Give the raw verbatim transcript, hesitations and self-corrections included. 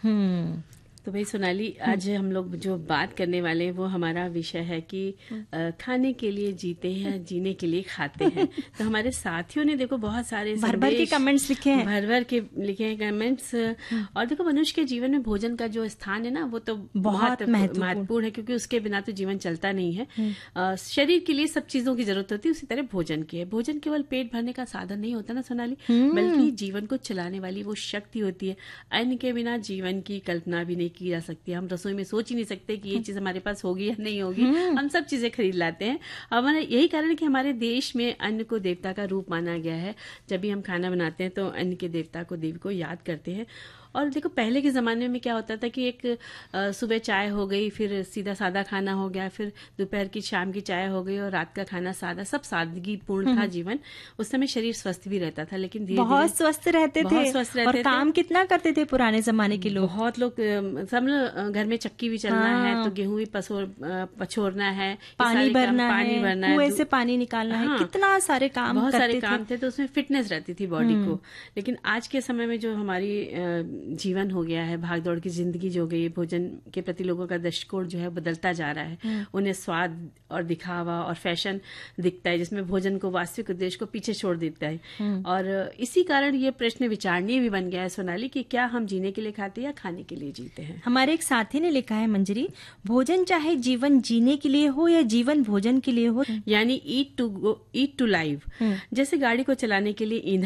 हम्म तो भाई सोनाली, आज हम लोग जो बात करने वाले हैं वो हमारा विषय है कि अ, खाने के लिए जीते हैं, जीने के लिए खाते हैं। तो हमारे साथियों ने देखो बहुत सारे भर भर के कमेंट्स लिखे हैं, भर भर के लिखे हैं कमेंट्स। और देखो, मनुष्य के जीवन में भोजन का जो स्थान है ना, वो तो बहुत महत्वपूर्ण है, क्योंकि उसके बिना तो जीवन चलता नहीं है। अ, शरीर के लिए सब चीजों की जरूरत होती है, उसी तरह भोजन की है। भोजन केवल पेट भरने का साधन नहीं होता ना सोनाली, बल्कि जीवन को चलाने वाली वो शक्ति होती है। अन्न के बिना जीवन की कल्पना भी नहीं की जा सकती। हम रसोई में सोच ही नहीं सकते कि ये चीज हमारे पास होगी या नहीं होगी। हम सब चीजें खरीद लाते हैं। हमारा यही कारण है कि हमारे देश में अन्न को देवता का रूप माना गया है। जब भी हम खाना बनाते हैं तो अन्न के देवता को, देवी को याद करते हैं। और देखो, पहले के जमाने में क्या होता था कि एक आ, सुबह चाय हो गई, फिर सीधा सादा खाना हो गया, फिर दोपहर की शाम की चाय हो गई और रात का खाना सादा। सब सादगी पूर्ण था जीवन। उस समय शरीर स्वस्थ भी रहता था, लेकिन धीरे बहुत स्वस्थ रहते थे, बहुत स्वस्थ रहते और काम कितना करते थे पुराने जमाने के लोग। बहुत लोग, सब लोग घर में चक्की भी चलना हाँ। है तो गेहूं भी पसोर पछोरना है, पानी भरना पानी है, भरना है, कुएं से पानी निकालना हाँ। है, कितना सारे काम बहुत करते सारे काम थे, थे। तो उसमें फिटनेस रहती थी बॉडी को। लेकिन आज के समय में जो हमारी जीवन हो गया है, भागदौड़ की जिंदगी जो हो गई है, भोजन के प्रति लोगों का दृष्टिकोण जो है बदलता जा रहा है। उन्हें स्वाद और दिखावा और फैशन दिखता है, जिसमें भोजन को वास्तविक उद्देश्य को पीछे छोड़ देता है। और इसी कारण ये प्रश्न विचारणीय भी बन गया है सोनाली कि क्या हम जीने के लिए खाते हैं या खाने के लिए जीते हैं। हमारे एक साथी ने लिखा है, मंजरी, भोजन चाहे जीवन जीने के लिए हो या जीवन भोजन के लिए हो, यानी ईट to go eat to live. जैसे गाड़ी को चलाने के लिए ईंधन